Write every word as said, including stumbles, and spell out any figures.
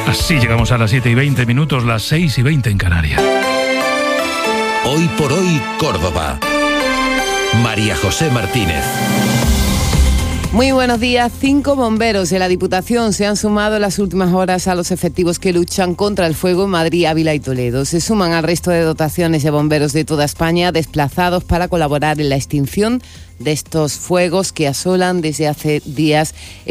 Así llegamos a las siete y veinte minutos, las seis y veinte en Canarias. Hoy por hoy, Córdoba. María José Martínez. Muy buenos días. Cinco bomberos de la Diputación se han sumado en las últimas horas a los efectivos que luchan contra el fuego en Madrid, Ávila y Toledo. Se suman al resto de dotaciones de bomberos de toda España desplazados para colaborar en la extinción de estos fuegos que asolan desde hace días